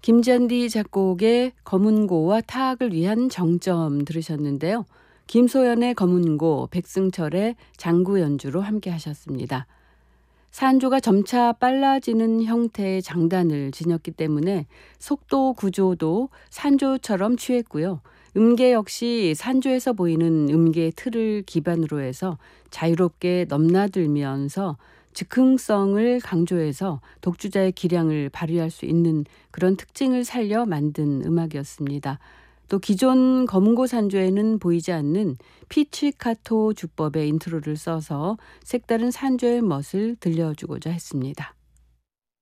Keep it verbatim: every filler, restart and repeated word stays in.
김잔디 작곡의 검은고와 타악을 위한 정점 들으셨는데요. 김소연의 검은고, 백승철의 장구 연주로 함께 하셨습니다. 산조가 점차 빨라지는 형태의 장단을 지녔기 때문에 속도 구조도 산조처럼 취했고요. 음계 역시 산조에서 보이는 음계의 틀을 기반으로 해서 자유롭게 넘나들면서 즉흥성을 강조해서 독주자의 기량을 발휘할 수 있는 그런 특징을 살려 만든 음악이었습니다. 또 기존 검은고 산조에는 보이지 않는 피치카토 주법의 인트로를 써서 색다른 산조의 멋을 들려주고자 했습니다.